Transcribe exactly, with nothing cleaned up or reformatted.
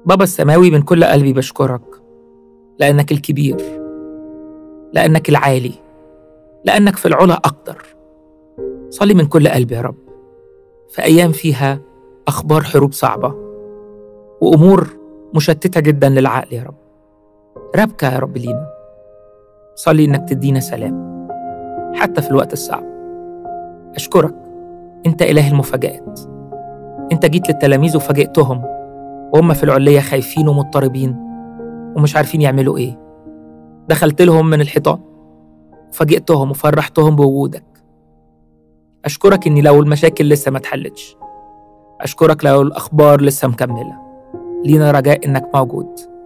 بابا السماوي، من كل قلبي بشكرك، لأنك الكبير، لأنك العالي، لأنك في العلا أقدر. صلي من كل قلبي يا رب في أيام فيها أخبار حروب صعبة وأمور مشتتة جدا للعقل يا رب. ربك يا رب لينا، صلي إنك تدينا سلام حتى في الوقت الصعب. أشكرك، أنت إله المفاجآت. أنت جيت للتلاميذ وفاجئتهم وهم في العلية خايفين ومضطربين ومش عارفين يعملوا إيه. دخلت لهم من الحيطان وفاجئتهم وفرحتهم بوجودك. أشكرك إني لو المشاكل لسه ما اتحلتش، أشكرك لو الأخبار لسه مكملة، لينا رجاء إنك موجود.